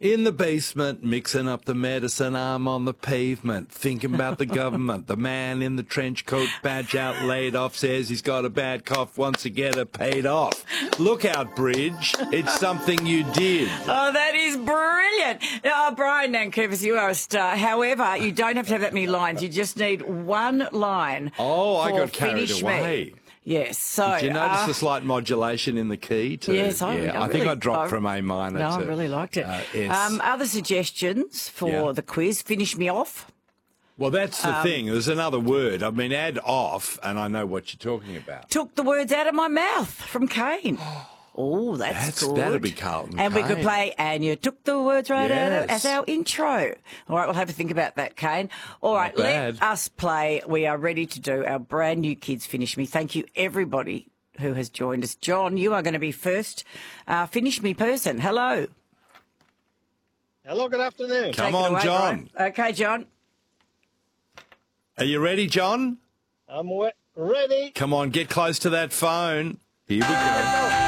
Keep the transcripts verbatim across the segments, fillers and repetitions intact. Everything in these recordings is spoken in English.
In the basement, mixing up the medicine, I'm on the pavement, thinking about the government. The man in the trench coat, badge out, laid off, says he's got a bad cough, wants to get it paid off. Look out, Bridge. It's something you did. Oh, that is brilliant. Oh, Brian Nankervis, you are a star. However, you don't have to have that many lines. You just need one line. Oh, I got carried Finish away. Me. Yes, so... Did you notice uh, the slight modulation in the key too? Yes, I, yeah, I, I think really, I dropped I, from A minor No, to... I really liked it. Uh, yes. um, other suggestions for Yeah. the quiz? Finish me off. Well, that's the um, thing. There's another word. I mean, add off, and I know what you're talking about. Took the words out of my mouth from Kane. Oh, that's, That's- good. that'd be Carlton And we could Kane. play, and you took the words right out of, Yes. as our intro. All right, we'll have to think about that, Kane. All right, Not let bad. us play. We are ready to do our brand new Kids Finish Me. Thank you, everybody who has joined us. John, you are going to be first uh, Finish Me person. Hello. Hello, good afternoon. Come Take it on, away, John. Brian. Okay, John. Are you ready, John? I'm we- ready. Come on, get close to that phone. Here we go.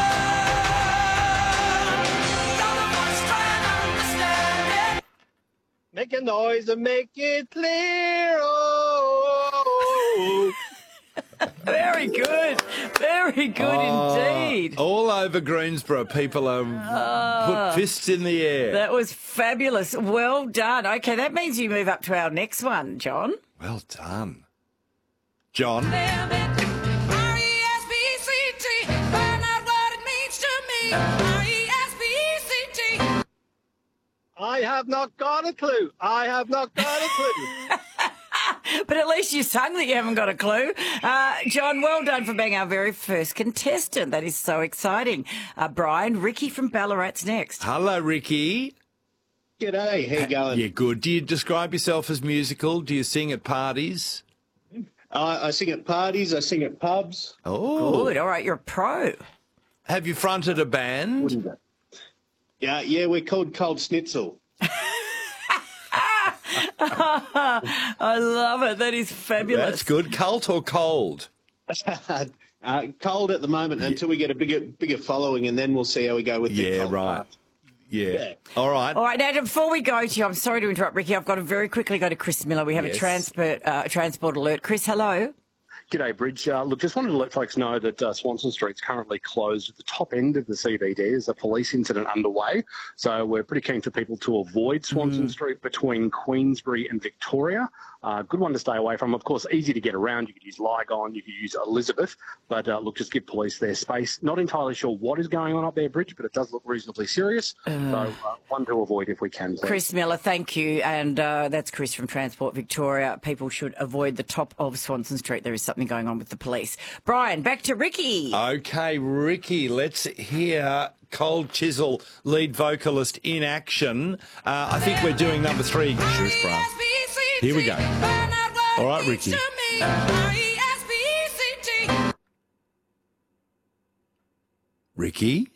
Make a noise and make it clear. Oh, Very good. Very good indeed. All over Greensboro, people are put fists in the air. That was fabulous. Well done. Okay, that means you move up to our next one, John. Well done. John? R E S P E C T, find out what it means to me. R E S P E C T. I have not got a clue. I have not got a clue. But at least you sung that you haven't got a clue. Uh, John, well done for being our very first contestant. That is so exciting. Uh, Brian, Ricky from Ballarat's next. Hello, Ricky. G'day, how you going? Yeah, good. Do you describe yourself as musical? Do you sing at parties? Uh, I sing at parties. I sing at pubs. Oh. Good. All right, you're a pro. Have you fronted a band? Yeah, yeah, we're called Cold Schnitzel. I love it. That is fabulous. That's good. Cult or cold? uh, cold at the moment until we get a bigger bigger following, and then we'll see how we go with the Yeah, cold right. part. Yeah. Yeah. All right. All right, now before we go to you, I'm sorry to interrupt, Ricky. I've got to very quickly go to Chris Miller. We have Yes. a transport uh, transport alert. Chris, hello. G'day, Bridge. Uh, look, just wanted to let folks know that uh, Swanson Street's currently closed at the top end of the C B D. There's a police incident underway. So we're pretty keen for people to avoid Swanson Street between Queensbury and Victoria. Uh, good one to stay away from. Of course, easy to get around. You could use Lygon, you could use Elizabeth. But uh, look, just give police their space. Not entirely sure what is going on up there, Bridge, but it does look reasonably serious. so uh, one to avoid if we can. Please. Chris Miller, thank you. And uh, that's Chris from Transport Victoria. People should avoid the top of Swanson Street. There is something going on with the police. Brian, back to Ricky. Okay, Ricky, let's hear Cold Chisel, lead vocalist in action. Uh, I think we're doing number three. Cheers, Brian. Here we go. All right, Ricky. Ricky?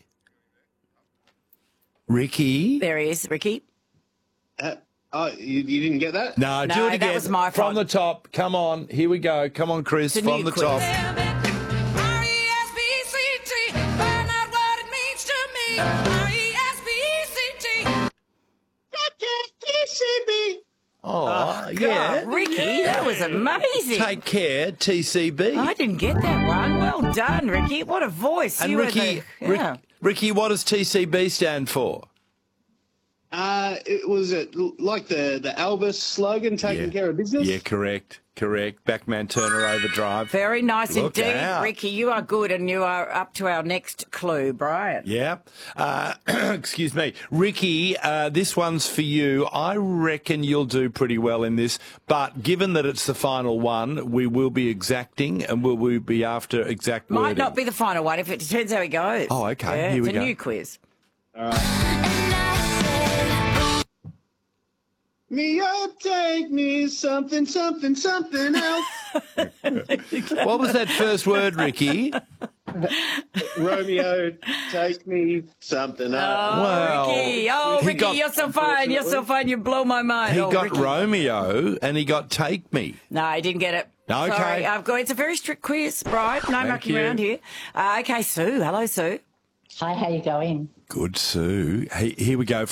Ricky? There he is, Ricky. Uh, oh, you, you didn't get that? No, do No, it again. that was my From fault. the top. Come on. Here we go. Come on, Chris. It's a From new the quiz. top. Oh, yeah. God, Ricky, that was amazing. Take care, T C B. I didn't get that one. Well done, Ricky. What a voice. and you were Ricky, the, Rick- yeah. Ricky, what does T C B stand for? Uh, it was uh, like the, the Albus slogan, taking Yeah. care of business. Yeah, correct. Correct. Backman Turner overdrive. Very nice Look indeed, out. Ricky. You are good, and you are up to our next clue, Brian. Yeah. Uh, excuse me. Ricky, uh, this one's for you. I reckon you'll do pretty well in this, but given that it's the final one, we will be exacting and will we be after exact wording. Might not be the final one if it depends how he goes. Oh, okay. Yeah, Here it's we a go. new quiz. Me up, take me something, something, something else. What was that first word, Ricky? Romeo, take me something else. Oh, Well, Ricky. Oh, he Ricky, got- you're so fine. You're so fine. You blow my mind. He oh, got Ricky. Romeo and he got Take Me. No, I didn't get it. Okay. Sorry. I've got, it's a very strict quiz, Brian. No Thank mucking you. around here. Uh, okay, Sue. Hello, Sue. Hi, how you going? Good, Sue. Hey, here we go.